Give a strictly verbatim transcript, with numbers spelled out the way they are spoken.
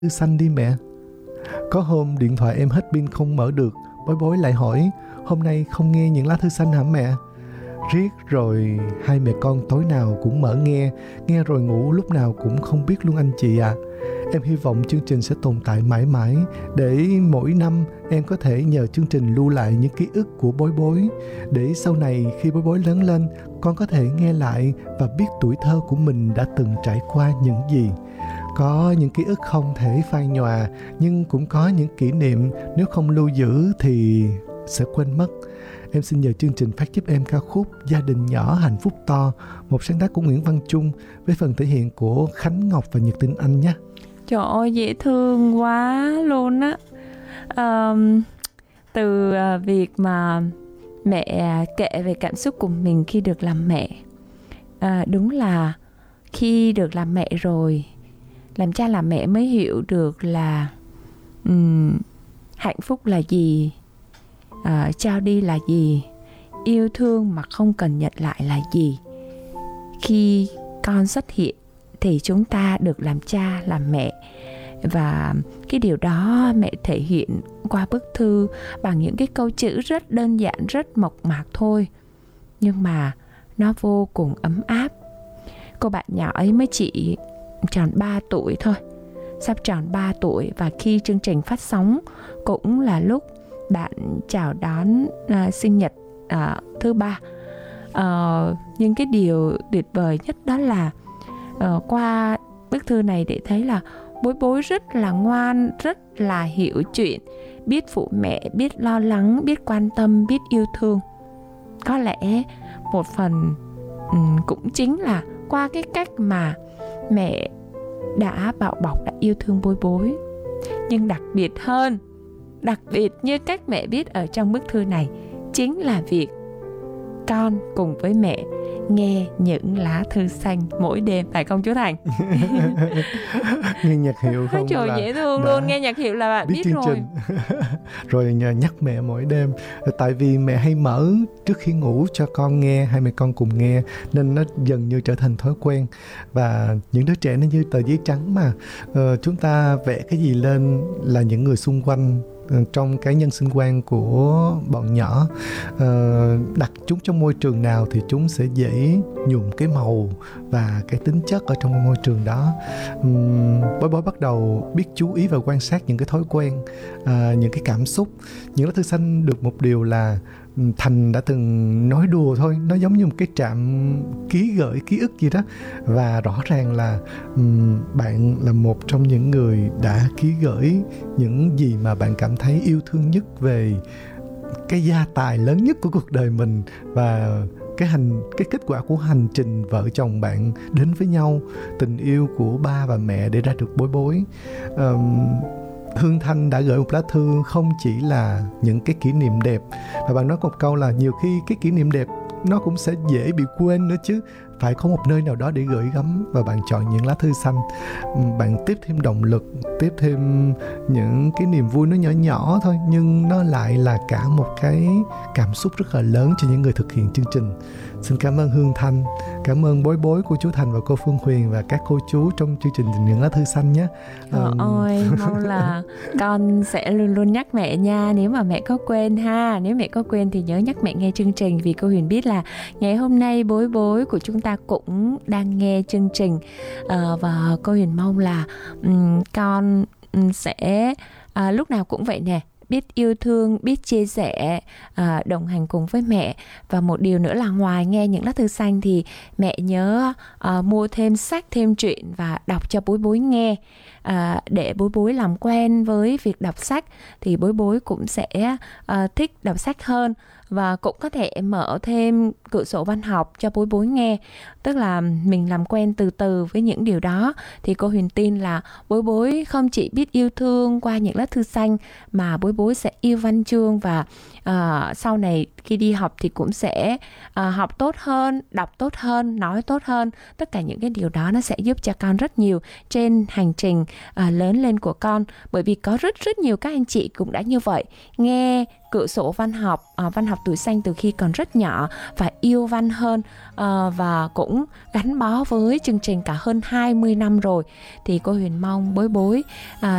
thư xanh đi mẹ. Có hôm điện thoại em hết pin không mở được, Bối Bối lại hỏi, hôm nay không nghe những lá thư xanh hả mẹ? Riết rồi hai mẹ con tối nào cũng mở nghe, nghe rồi ngủ lúc nào cũng không biết luôn anh chị ạ. À. Em hy vọng chương trình sẽ tồn tại mãi mãi, để mỗi năm em có thể nhờ chương trình lưu lại những ký ức của Bối Bối, để sau này khi Bối Bối lớn lên, con có thể nghe lại và biết tuổi thơ của mình đã từng trải qua những gì. Có những ký ức không thể phai nhòa, nhưng cũng có những kỷ niệm nếu không lưu giữ thì sẽ quên mất. Em xin nhờ chương trình phát giúp em ca khúc Gia đình nhỏ hạnh phúc to, một sáng tác của Nguyễn Văn Trung với phần thể hiện của Khánh Ngọc và Nhật Tinh Anh nhé. Trời ơi, dễ thương quá luôn á. À, từ việc mà mẹ kể về cảm xúc của mình khi được làm mẹ, à, đúng là khi được làm mẹ rồi, làm cha làm mẹ mới hiểu được là um, hạnh phúc là gì, à, trao đi là gì, yêu thương mà không cần nhận lại là gì. Khi con xuất hiện thì chúng ta được làm cha làm mẹ, và cái điều đó mẹ thể hiện qua bức thư bằng những cái câu chữ rất đơn giản, rất mộc mạc thôi, nhưng mà nó vô cùng ấm áp. Cô bạn nhỏ ấy mới chỉ tròn ba tuổi thôi, sắp tròn ba tuổi, và khi chương trình phát sóng cũng là lúc bạn chào đón uh, sinh nhật uh, thứ ba. Uh, nhưng cái điều tuyệt vời nhất đó là uh, qua bức thư này để thấy là Bối Bối rất là ngoan, rất là hiểu chuyện, biết phụ mẹ, biết lo lắng, biết quan tâm, biết yêu thương. Có lẽ một phần um, cũng chính là qua cái cách mà mẹ đã bảo bọc, đã yêu thương Bối Bối. Nhưng đặc biệt hơn, đặc biệt như cách mẹ viết ở trong bức thư này, chính là việc con cùng với mẹ nghe những lá thư xanh mỗi đêm, phải không chú Thành? Nghe nhạc hiệu không? Trời, là dễ thương luôn, nghe nhạc hiệu là bạn biết, biết rồi. Rồi nhắc mẹ mỗi đêm. Tại vì mẹ hay mở trước khi ngủ cho con nghe, hai mẹ con cùng nghe, nên nó dần như trở thành thói quen. Và những đứa trẻ nó như tờ giấy trắng mà, uh, chúng ta vẽ cái gì lên là những người xung quanh trong cái nhân sinh quan của bọn nhỏ, uh, đặt chúng trong môi trường nào thì chúng sẽ dễ nhuộm cái màu và cái tính chất ở trong môi trường đó. um, Bối Bối bắt đầu biết chú ý và quan sát những cái thói quen, uh, những cái cảm xúc. Những lá thư xanh được một điều là Thành đã từng nói đùa thôi, nó giống như một cái trạm ký gửi ký ức gì đó. Và rõ ràng là um, bạn là một trong những người đã ký gửi những gì mà bạn cảm thấy yêu thương nhất về cái gia tài lớn nhất của cuộc đời mình, và cái hành cái kết quả của hành trình vợ chồng bạn đến với nhau, tình yêu của ba và mẹ để ra được Bối Bối. um, Hương Thanh đã gửi một lá thư không chỉ là những cái kỷ niệm đẹp, và bạn nói một câu là nhiều khi cái kỷ niệm đẹp nó cũng sẽ dễ bị quên nữa chứ, phải có một nơi nào đó để gửi gắm. Và bạn chọn những lá thư xanh, bạn tiếp thêm động lực, tiếp thêm những cái niềm vui nó nhỏ nhỏ thôi, nhưng nó lại là cả một cái cảm xúc rất là lớn cho những người thực hiện chương trình. Xin cảm ơn Hương Thanh, cảm ơn Bối Bối của chú Thành và cô Phương Huyền và các cô chú trong chương trình Những Lá Thư Xanh nhé. Trời um... ơi, mong là con sẽ luôn luôn nhắc mẹ nha, nếu mà mẹ có quên ha. Nếu mẹ có quên thì nhớ nhắc mẹ nghe chương trình, vì cô Huyền biết là ngày hôm nay Bối Bối của chúng ta cũng đang nghe chương trình. uh, Và cô Huyền mong là um, con um, sẽ uh, lúc nào cũng vậy nè, biết yêu thương, biết chia sẻ, à, đồng hành cùng với mẹ. Và một điều nữa là ngoài nghe những lá thư xanh thì mẹ nhớ à, mua thêm sách, thêm truyện và đọc cho Bối Bối nghe, à, để Bối Bối làm quen với việc đọc sách, thì Bối Bối cũng sẽ à, thích đọc sách hơn. Và cũng có thể mở thêm cửa sổ văn học cho Bối Bối nghe. Tức là mình làm quen từ từ với những điều đó, thì cô Huyền tin là Bối Bối không chỉ biết yêu thương qua những lá thư xanh, mà Bối Bối sẽ yêu văn chương, và uh, sau này khi đi học thì cũng sẽ uh, học tốt hơn, đọc tốt hơn, nói tốt hơn. Tất cả những cái điều đó nó sẽ giúp cho con rất nhiều trên hành trình uh, lớn lên của con. Bởi vì có rất rất nhiều các anh chị cũng đã như vậy, nghe cửa sổ văn học, à, văn học tuổi xanh từ khi còn rất nhỏ và yêu văn hơn, à, và cũng gắn bó với chương trình cả hơn hai mươi năm rồi. Thì cô Huyền mong bối bối à,